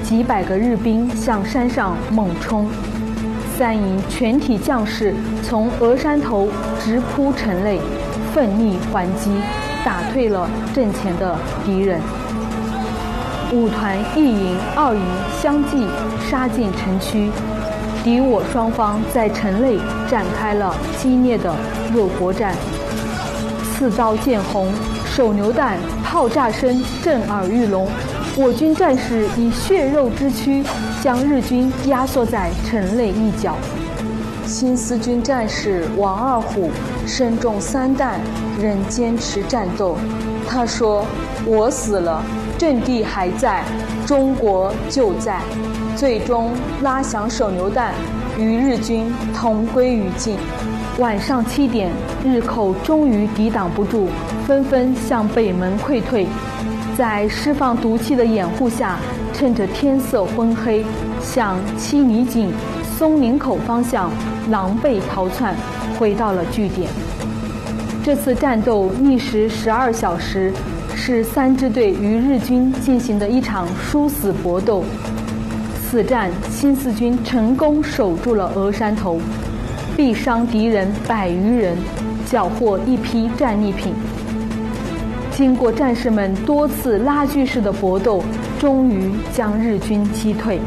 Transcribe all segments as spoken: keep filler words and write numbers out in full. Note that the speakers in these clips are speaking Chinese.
几百个日兵向山上猛冲，三营全体将士从峨山头直扑城内，奋力还击，打退了阵前的敌人。五团一营、二营相继杀进城区，敌我双方在城内展开了激烈的肉搏战。刺刀见红，手榴弹、炮炸声震耳欲聋。我军战士以血肉之躯将日军压缩在城内一角。新四军战士王二虎身中三弹，仍坚持战斗。他说：“我死了，阵地还在，中国就在。”最终拉响手榴弹，与日军同归于尽。晚上七点，日寇终于抵挡不住，纷纷向北门溃退。在释放毒气的掩护下，趁着天色昏黑，向七里井、松林口方向狼狈逃窜，回到了据点。这次战斗历时十二小时，是三支队与日军进行的一场殊死搏斗。此战，新四军成功守住了峨山头，毙伤敌人百余人，缴获一批战利品。经过战士们多次拉锯式的搏斗，终于将日军击退。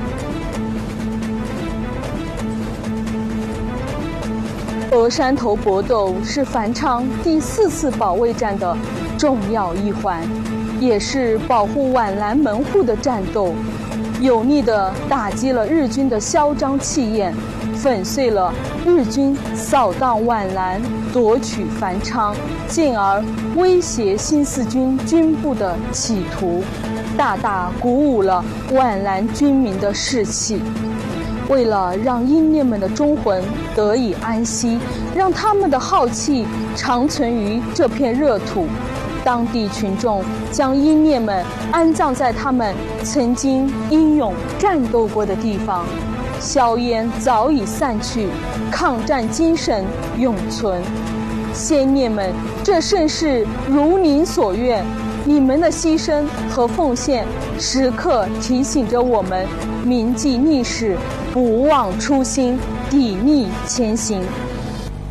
峨山头搏斗是樊昌第四次保卫战的重要一环，也是保护皖南门户的战斗，有力地打击了日军的嚣张气焰，粉碎了日军扫荡皖南、夺取樊昌，进而威胁新四军军部的企图，大大鼓舞了皖南军民的士气。为了让英烈们的忠魂得以安息，让他们的浩气长存于这片热土，当地群众将英烈们安葬在他们曾经英勇战斗过的地方。硝烟早已散去，抗战精神永存。先烈们，这正是如您所愿，你们的牺牲和奉献时刻提醒着我们铭记历史，不忘初心，砥砺前行。